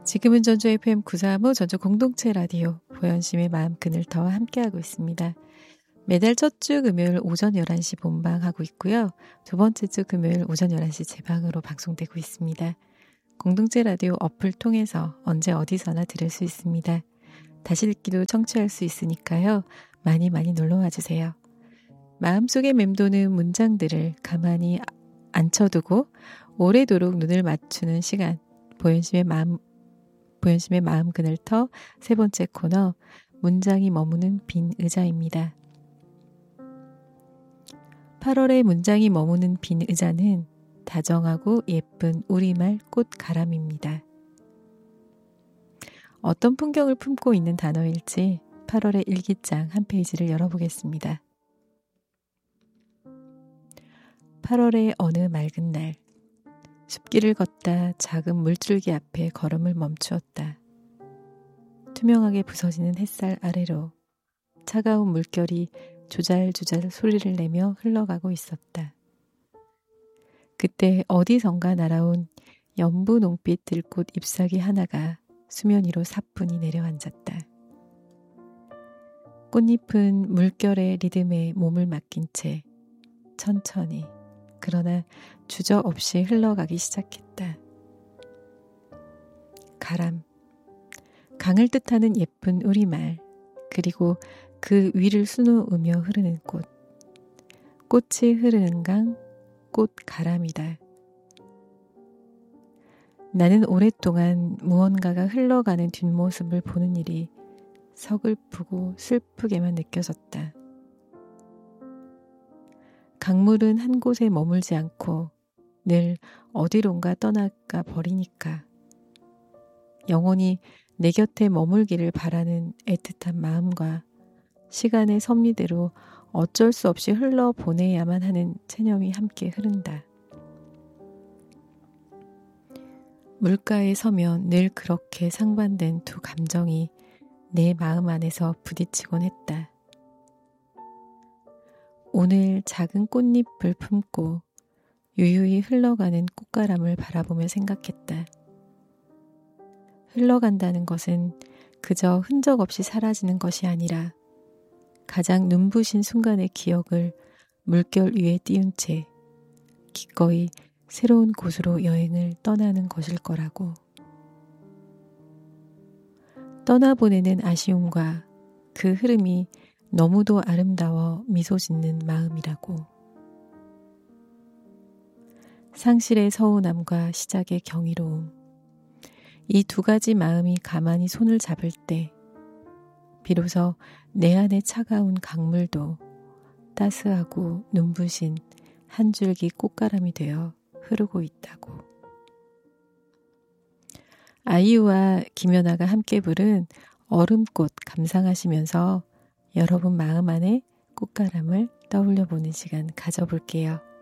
지금은 전주 FM 935 전주 공동체 라디오 보현심의 마음 그늘터와 함께하고 있습니다. 매달 첫 주 금요일 오전 11시 본방하고 있고요. 두 번째 주 금요일 오전 11시 재방으로 방송되고 있습니다. 공동체 라디오 어플 통해서 언제 어디서나 들을 수 있습니다. 다시 듣기도 청취할 수 있으니까요. 많이 놀러와 주세요. 마음속에 맴도는 문장들을 가만히 앉혀두고 오래도록 눈을 맞추는 시간, 보현심의 마음 그늘터 세 번째 코너, 문장이 머무는 빈 의자입니다. 8월에 문장이 머무는 빈 의자는 다정하고 예쁜 우리말 꽃가람입니다. 어떤 풍경을 품고 있는 단어일지 8월의 일기장 한 페이지를 열어보겠습니다. 8월의 어느 맑은 날, 숲길을 걷다 작은 물줄기 앞에 걸음을 멈추었다. 투명하게 부서지는 햇살 아래로 차가운 물결이 조잘조잘 소리를 내며 흘러가고 있었다. 그때 어디선가 날아온 연부 농빛 들꽃 잎사귀 하나가 수면 위로 사뿐히 내려앉았다. 꽃잎은 물결의 리듬에 몸을 맡긴 채 천천히 그러나 주저없이 흘러가기 시작했다. 가람, 강을 뜻하는 예쁜 우리말, 그리고 그 위를 수놓으며 흐르는 꽃. 꽃이 흐르는 강, 꽃가람이다. 나는 오랫동안 무언가가 흘러가는 뒷모습을 보는 일이 서글프고 슬프게만 느껴졌다. 강물은 한 곳에 머물지 않고 늘 어디론가 떠나가 버리니까 영원히 내 곁에 머물기를 바라는 애틋한 마음과 시간의 섭리대로 어쩔 수 없이 흘러보내야만 하는 체념이 함께 흐른다. 물가에 서면 늘 그렇게 상반된 두 감정이 내 마음 안에서 부딪히곤 했다. 오늘 작은 꽃잎을 품고 유유히 흘러가는 꽃가람을 바라보며 생각했다. 흘러간다는 것은 그저 흔적 없이 사라지는 것이 아니라 가장 눈부신 순간의 기억을 물결 위에 띄운 채 기꺼이 새로운 곳으로 여행을 떠나는 것일 거라고. 떠나보내는 아쉬움과 그 흐름이 너무도 아름다워 미소 짓는 마음이라고. 상실의 서운함과 시작의 경이로움, 이 두 가지 마음이 가만히 손을 잡을 때 비로소 내 안의 차가운 강물도 따스하고 눈부신 한 줄기 꽃가람이 되어 흐르고 있다고. 아이유와 김연아가 함께 부른 얼음꽃 감상하시면서 여러분 마음 안에 꽃가람을 떠올려 보는 시간 가져볼게요.